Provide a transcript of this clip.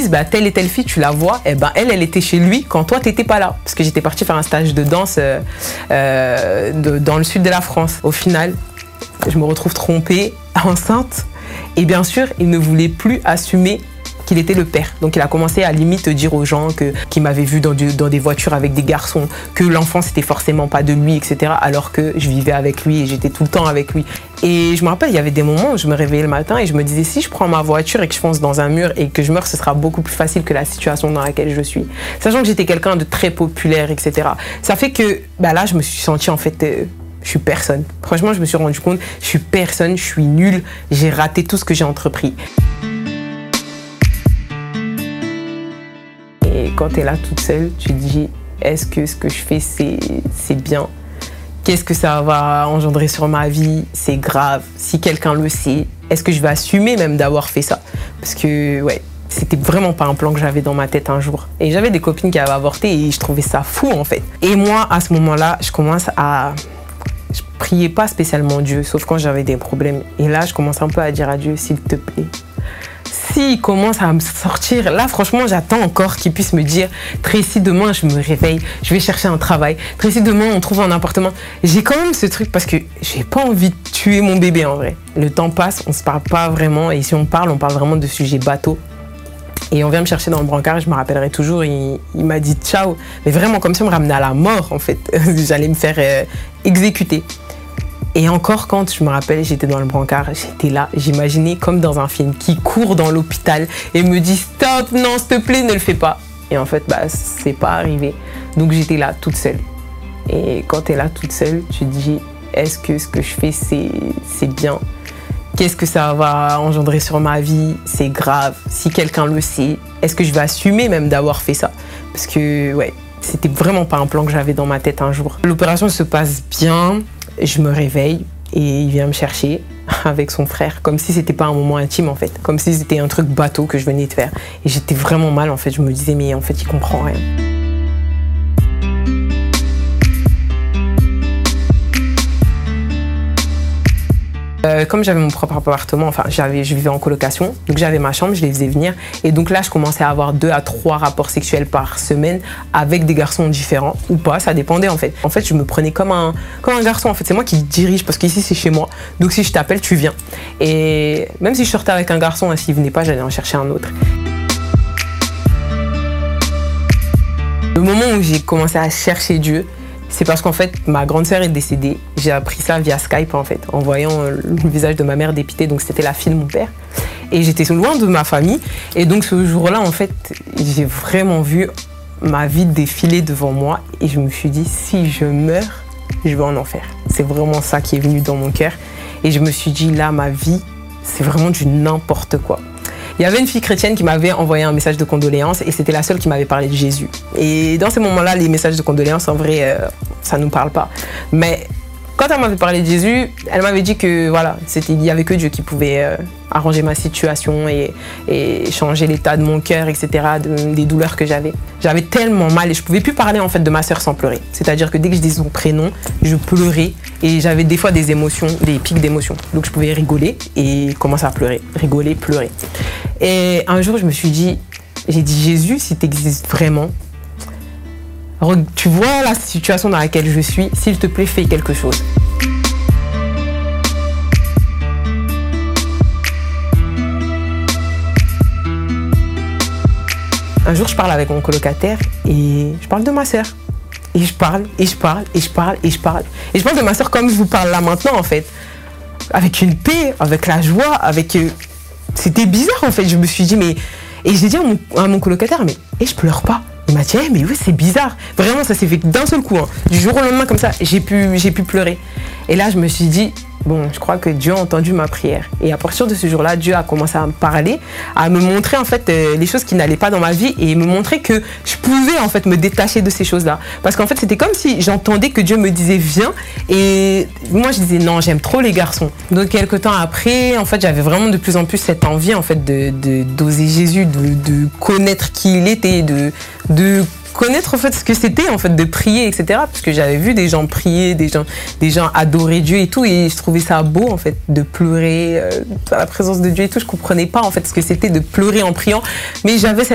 disent telle et telle fille, tu la vois, elle était chez lui quand toi t'étais pas là, parce que j'étais partie faire un stage de danse dans le sud de la France. Au final, je me retrouve trompée, enceinte, et bien sûr, il ne voulait plus assumer qu'il était le père. Donc il a commencé à limite dire aux gens qu'il m'avait vu dans des voitures avec des garçons, que l'enfant c'était forcément pas de lui, etc. Alors que je vivais avec lui et j'étais tout le temps avec lui. Et je me rappelle, il y avait des moments où je me réveillais le matin et je me disais, si je prends ma voiture et que je fonce dans un mur et que je meurs, ce sera beaucoup plus facile que la situation dans laquelle je suis. Sachant que j'étais quelqu'un de très populaire, etc. Ça fait que là, je me suis sentie en fait... je suis personne. Franchement, je me suis rendu compte, je suis personne, je suis nulle, j'ai raté tout ce que j'ai entrepris. Et quand tu es là toute seule, tu te dis, est-ce que ce que je fais, c'est bien? Qu'est-ce que ça va engendrer sur ma vie? C'est grave. Si quelqu'un le sait, est-ce que je vais assumer même d'avoir fait ça? Parce que, ouais, c'était vraiment pas un plan que j'avais dans ma tête un jour. Et j'avais des copines qui avaient avorté et je trouvais ça fou, en fait. Et moi, à ce moment-là, je priais pas spécialement Dieu, sauf quand j'avais des problèmes. Et là, je commence un peu à dire à Dieu, s'il te plaît, s'il commence à me sortir, là franchement j'attends encore qu'il puisse me dire, Tracy, demain je me réveille, je vais chercher un travail, Tracy, demain on trouve un appartement. J'ai quand même ce truc parce que j'ai pas envie de tuer mon bébé en vrai. Le temps passe, on se parle pas vraiment et si on parle vraiment de sujets bateaux. Et on vient me chercher dans le brancard, je me rappellerai toujours, il m'a dit ciao, mais vraiment comme si on me ramenait à la mort en fait, j'allais me faire exécuter. Et encore quand je me rappelle, j'étais dans le brancard, j'étais là, j'imaginais comme dans un film, qui court dans l'hôpital et me dit stop, non s'il te plaît, ne le fais pas. Et en fait, c'est pas arrivé. Donc j'étais là toute seule. Et quand t'es là toute seule, tu te dis, est-ce que ce que je fais, c'est bien? Qu'est-ce que ça va engendrer sur ma vie? C'est grave. Si quelqu'un le sait, est-ce que je vais assumer même d'avoir fait ça? Parce que, ouais, c'était vraiment pas un plan que j'avais dans ma tête un jour. L'opération se passe bien. Je me réveille et il vient me chercher avec son frère, comme si c'était pas un moment intime en fait, comme si c'était un truc bateau que je venais de faire. Et j'étais vraiment mal en fait, je me disais mais en fait il comprend rien. Comme j'avais mon propre appartement, je vivais en colocation, donc j'avais ma chambre, je les faisais venir. Et donc là, je commençais à avoir 2 à 3 rapports sexuels par semaine avec des garçons différents ou pas, ça dépendait en fait. En fait, je me prenais comme un garçon en fait, c'est moi qui dirige parce qu'ici c'est chez moi. Donc si je t'appelle, tu viens. Et même si je sortais avec un garçon, et s'il venait pas, j'allais en chercher un autre. Le moment où j'ai commencé à chercher Dieu, c'est parce qu'en fait, ma grande sœur est décédée. J'ai appris ça via Skype, en fait, en voyant le visage de ma mère dépitée. Donc, c'était la fille de mon père. Et j'étais loin de ma famille. Et donc, ce jour-là, en fait, j'ai vraiment vu ma vie défiler devant moi. Et je me suis dit, si je meurs, je vais en enfer. C'est vraiment ça qui est venu dans mon cœur. Et je me suis dit, là, ma vie, c'est vraiment du n'importe quoi. Il y avait une fille chrétienne qui m'avait envoyé un message de condoléances et c'était la seule qui m'avait parlé de Jésus. Et dans ces moments-là, les messages de condoléances, en vrai, ça ne nous parle pas. Mais quand elle m'avait parlé de Jésus, elle m'avait dit que voilà, il n'y avait que Dieu qui pouvait arranger ma situation et changer l'état de mon cœur, etc., des douleurs que j'avais. J'avais tellement mal et je ne pouvais plus parler en fait de ma sœur sans pleurer. C'est-à-dire que dès que je disais son prénom, je pleurais et j'avais des fois des émotions, des pics d'émotions. Donc je pouvais rigoler et commencer à pleurer, rigoler, pleurer. Et un jour, je me suis dit, j'ai dit Jésus, si tu existes vraiment, tu vois la situation dans laquelle je suis, s'il te plaît, fais quelque chose. Un jour, je parle avec mon colocataire et je parle de ma sœur. Et je parle. Et je parle de ma sœur comme je vous parle là maintenant, en fait. Avec une paix, avec la joie, avec... C'était bizarre, en fait. Je me suis dit, mais... Et j'ai dit à mon colocataire, mais je pleure pas. Il m'a dit, mais oui, c'est bizarre. Vraiment, ça s'est fait d'un seul coup. Hein. Du jour au lendemain, comme ça, j'ai pu pleurer. Et là, je me suis dit, bon, je crois que Dieu a entendu ma prière. Et à partir de ce jour-là, Dieu a commencé à me parler, à me montrer en fait les choses qui n'allaient pas dans ma vie et me montrer que je pouvais en fait me détacher de ces choses-là. Parce qu'en fait, c'était comme si j'entendais que Dieu me disait viens et moi je disais non, j'aime trop les garçons. Donc quelques temps après, en fait, j'avais vraiment de plus en plus cette envie en fait d'oser Jésus, de connaître qui il était, de connaître en fait ce que c'était en fait de prier, etc. Parce que j'avais vu des gens prier, des gens adorer Dieu et tout, et je trouvais ça beau en fait de pleurer à la présence de Dieu et tout. Je comprenais pas en fait ce que c'était de pleurer en priant, mais j'avais cette